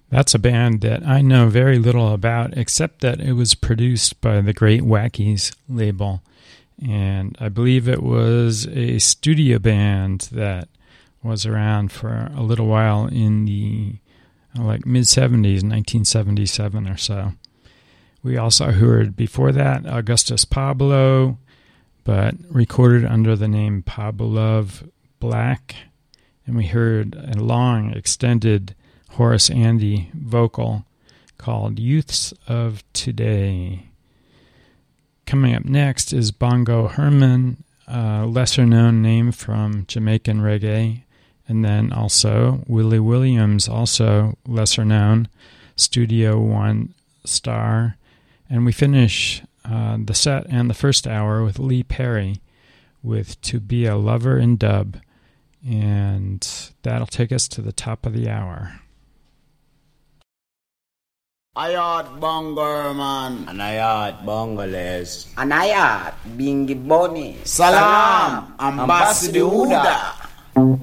That's a band that I know very little about, except that it was produced by the Great Wackies label. And I believe it was a studio band that was around for a little while in the mid-70s, 1977 or so. We also heard before that Augustus Pablo, but recorded under the name Pablo Black. And we heard a long, extended Horace Andy vocal called Youths of Today. Coming up next is Bongo Herman, a lesser-known name from Jamaican reggae, and then also Willie Williams, also lesser-known, Studio One star. And we finish the set and the first hour with Lee Perry with To Be a Lover in Dub, and that'll take us to the top of the hour. I heard Bongo man, and I heard Bongo Les, and I heard Bingy Bunny. Salam, Ambassador Huda.